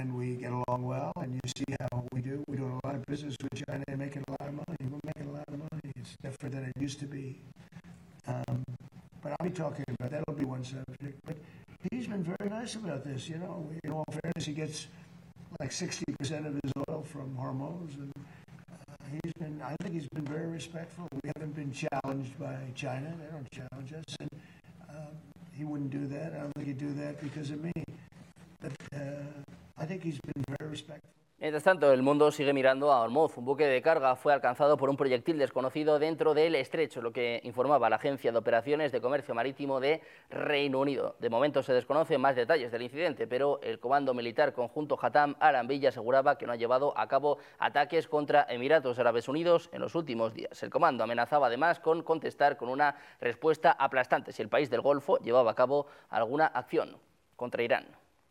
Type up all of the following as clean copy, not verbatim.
and we get along well, and you see how we do. We're doing a lot of business with China and making a lot of money. We're making a lot of money. It's different than it used to be. But I'll be talking about that'll be one subject. But he's been very nice about this. You know, in all fairness, he gets like 60% of his oil from Hormuz, and I think he's been very respectful. We haven't been challenged by China. They don't challenge us, and he wouldn't do that. I don't think he'd do that because of me. But I think he's been very respectful. Mientras tanto, el mundo sigue mirando a Hormuz. Un buque de carga fue alcanzado por un proyectil desconocido dentro del estrecho, lo que informaba la Agencia de Operaciones de Comercio Marítimo de Reino Unido. De momento se desconocen más detalles del incidente, pero el Comando Militar Conjunto Hatam al-Anbiyya aseguraba que no ha llevado a cabo ataques contra Emiratos Árabes Unidos en los últimos días. El comando amenazaba además con contestar con una respuesta aplastante si el país del Golfo llevaba a cabo alguna acción contra Irán.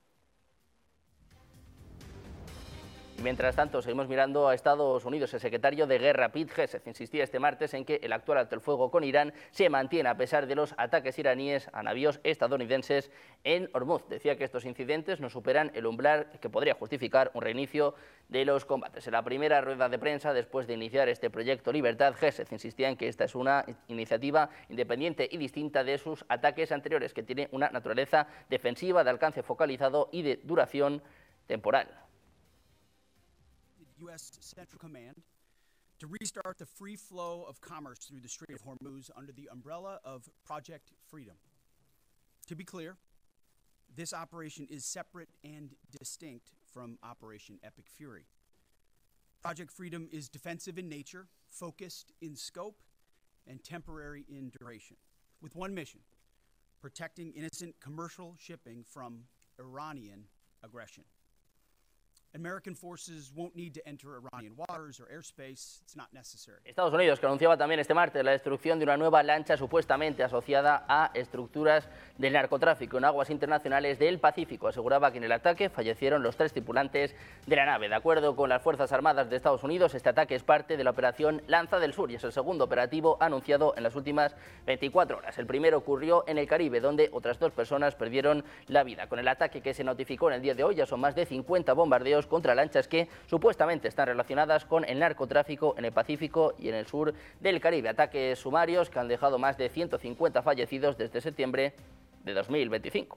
Mientras tanto, seguimos mirando a Estados Unidos. El secretario de Guerra, Pete Hegseth, insistía este martes en que el actual alto el fuego con Irán se mantiene a pesar de los ataques iraníes a navíos estadounidenses en Hormuz. Decía que estos incidentes no superan el umbral que podría justificar un reinicio de los combates. En la primera rueda de prensa, después de iniciar este proyecto Libertad, Hegseth insistía en que esta es una iniciativa independiente y distinta de sus ataques anteriores, que tiene una naturaleza defensiva, de alcance focalizado y de duración temporal. U.S. Central Command to restart the free flow of commerce through the Strait of Hormuz under the umbrella of Project Freedom. To be clear, this operation is separate and distinct from Operation Epic Fury. Project Freedom is defensive in nature, focused in scope, and temporary in duration, with one mission: protecting innocent commercial shipping from Iranian aggression. American forces won't need to enter Iranian waters or airspace. It's not necessary. Estados Unidos, que anunciaba también este martes la destrucción de una nueva lancha supuestamente asociada a estructuras del narcotráfico en aguas internacionales del Pacífico. Aseguraba que en el ataque fallecieron los 3 tripulantes de la nave. De acuerdo con las Fuerzas Armadas de Estados Unidos, este ataque es parte de la operación Lanza del Sur y es el segundo operativo anunciado en las últimas 24 horas. El primero ocurrió en el Caribe, donde otras 2 personas perdieron la vida. Con el ataque que se notificó en el día de hoy, ya son más de 50 bombardeos contra lanchas que supuestamente están relacionadas con el narcotráfico en el Pacífico y en el sur del Caribe. Ataques sumarios que han dejado más de 150 fallecidos desde septiembre de 2025.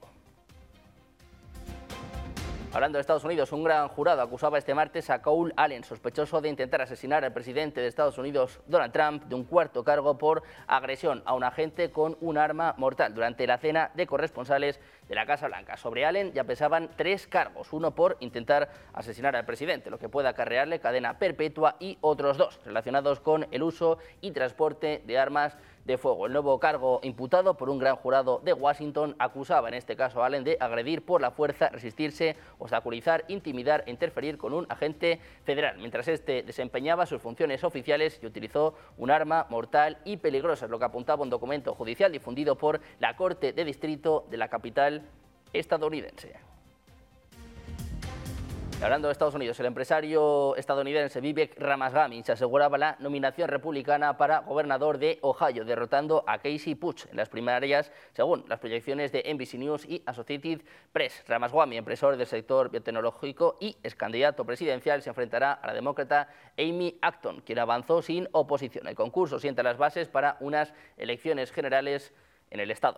Hablando de Estados Unidos, un gran jurado acusaba este martes a Cole Allen, sospechoso de intentar asesinar al presidente de Estados Unidos, Donald Trump, de un 4º cargo por agresión a un agente con un arma mortal durante la cena de corresponsales de la Casa Blanca. Sobre Allen ya pesaban 3 cargos, uno por intentar asesinar al presidente, lo que puede acarrearle cadena perpetua, y otros 2 relacionados con el uso y transporte de armas de fuego. El nuevo cargo imputado por un gran jurado de Washington acusaba en este caso a Allen de agredir por la fuerza, resistirse, obstaculizar, intimidar e interferir con un agente federal, mientras este desempeñaba sus funciones oficiales y utilizó un arma mortal y peligrosa, es lo que apuntaba un documento judicial difundido por la Corte de Distrito de la capital estadounidense. Hablando de Estados Unidos, el empresario estadounidense Vivek Ramaswamy se aseguraba la nominación republicana para gobernador de Ohio, derrotando a Casey Puch en las primarias, según las proyecciones de NBC News y Associated Press. Ramaswamy, empresario del sector biotecnológico y ex candidato presidencial, se enfrentará a la demócrata Amy Acton, quien avanzó sin oposición. El concurso sienta las bases para unas elecciones generales en el estado.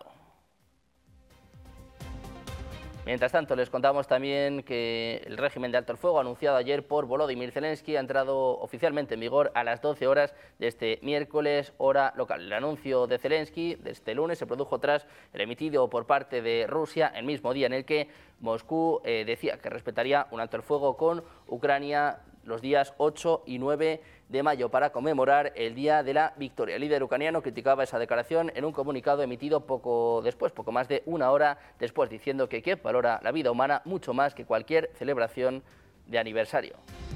Mientras tanto, les contamos también que el régimen de alto el fuego anunciado ayer por Volodymyr Zelensky ha entrado oficialmente en vigor a las 12 horas de este miércoles, hora local. El anuncio de Zelensky de este lunes se produjo tras el emitido por parte de Rusia el mismo día en el que Moscú decía que respetaría un alto el fuego con Ucrania los días 8 y 9 de mayo para conmemorar el Día de la Victoria. El líder ucraniano criticaba esa declaración en un comunicado emitido poco más de una hora después, diciendo que Kiev valora la vida humana mucho más que cualquier celebración de aniversario.